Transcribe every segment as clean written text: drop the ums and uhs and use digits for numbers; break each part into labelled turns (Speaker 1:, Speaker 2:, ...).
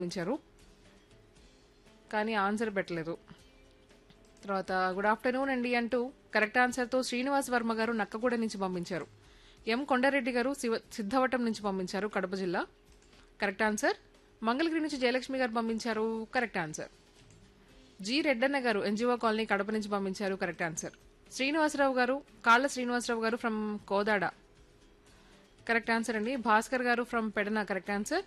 Speaker 1: పంపించారు కానీ ఆన్సర్ పెట్టలేదు. తర్వాత గుడ్ ఆఫ్టర్నూన్ అండి అంటూ కరెక్ట్ ఆన్సర్తో శ్రీనివాస్ వర్మ గారు నక్కగూడ నుంచి పంపించారు. ఎం కొండారెడ్డి గారు సిద్ధవటం నుంచి పంపించారు, కడప జిల్లా. Correct answer. మంగళగిరి నుంచి జయలక్ష్మి గారు పంపించారు, కరెక్ట్ ఆన్సర్. జి రెడ్డన్న గారు ఎన్జిఓ కాలనీ కడప నుంచి పంపించారు, కరెక్ట్ ఆన్సర్. శ్రీనివాసరావు గారు కాళ్ళ శ్రీనివాసరావు గారు ఫ్రమ్ కోదాడ, కరెక్ట్ ఆన్సర్ అండి. భాస్కర్ గారు from Pedana, correct answer.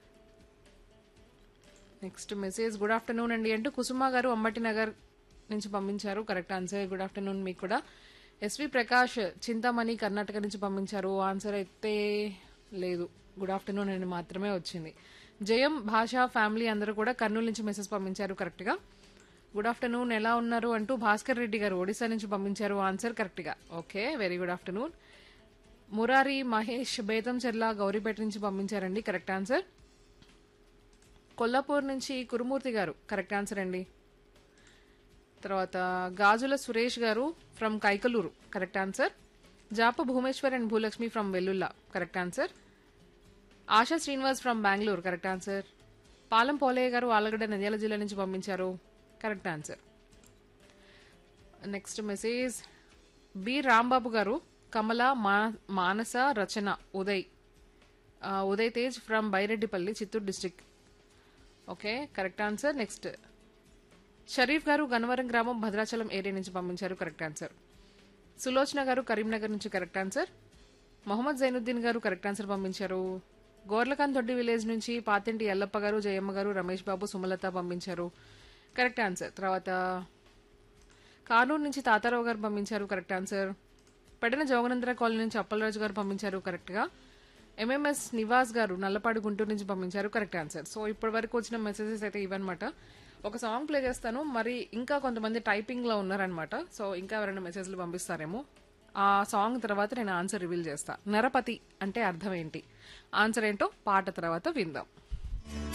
Speaker 1: Next message good afternoon అండి అంటూ కుసుమ గారు అమ్మటి నగర్ నుంచి పంపించారు, కరెక్ట్ ఆన్సర్. గుడ్ ఆఫ్టర్నూన్ మీకు కూడా. ఎస్వి ప్రకాష్ చింతామణి కర్ణాటక నుంచి పంపించారు, ఆన్సర్ అయితే లేదు, గుడ్ ఆఫ్టర్నూన్ అని మాత్రమే వచ్చింది. జయం భాష ఫ్యామిలీ అందరూ కూడా కర్నూలు నుంచి మెసేజ్ పంపించారు కరెక్ట్ గా. గుడ్ ఆఫ్టర్నూన్ ఎలా ఉన్నారు అంటూ భాస్కర్ రెడ్డి గారు ఒడిశా నుంచి పంపించారు, ఆన్సర్ కరెక్ట్ గా. Okay, very good afternoon. Murari Mahesh Betamcherla Gouripeta నుంచి పంపించారండి, కరెక్ట్ ఆన్సర్. కొల్లాపూర్ నుంచి కురుమూర్తి గారు, కరెక్ట్ ఆన్సర్ అండి. తర్వాత గాజుల సురేష్ గారు from Kaikaluru, correct answer. జాప Bhumeshwar and Bhulakshmi from Vellulla, correct answer. ASHA Srinivas from Bengaluru, correct answer. పాలం పోలయ్య గారు ఆలగడ్డ నంద్యాల జిల్లా నుంచి పంపించారు, correct answer. Next message B Rambabu గారు కమల మానస రచన Uday Tej from Baireddipalli, Chittoor district. Okay, correct answer. Next Sharif గారు గన్నవరం గ్రామం భద్రాచలం ఏరియా నుంచి పంపించారు, కరెక్ట్ ఆన్సర్. సులోచన గారు కరీంనగర్ నుంచి, కరెక్ట్ ఆన్సర్. మొహమ్మద్ జైనుద్దీన్ గారు కరెక్ట్ ఆన్సర్ పంపించారు. గోర్లకాన్ తొడ్డి విలేజ్ నుంచి పాతింటి ఎల్లప్ప గారు, జయమ్మ గారు, రమేష్ బాబు, సుమలత పంపించారు, కరెక్ట్ ఆన్సర్. తర్వాత కానూరు నుంచి తాతారావు గారు పంపించారు, correct answer. Pedana Joganandra colony నుంచి అప్పలరాజు గారు పంపించారు కరెక్ట్ గా. ఎంఎంఎస్ నివాస్ గారు నల్లపాడు గుంటూరు నుంచి పంపించారు, కరెక్ట్ ఆన్సర్. సో ఇప్పటి వరకు వచ్చిన మెసేజెస్ అయితే ఇవన్నమాట. ఒక సాంగ్ ప్లే చేస్తాను, మరి ఇంకా కొంతమంది టైపింగ్ లో ఉన్నారనమాట. సో ఇంకా ఎవరైనా మెసేజ్లు పంపిస్తారేమో. ఆ సాంగ్ తర్వాత నేను ఆన్సర్ రివీల్ చేస్తా. నరపతి అంటే అర్థం ఏంటి, ఆన్సర్ ఏంటో పాట తర్వాత విందాం.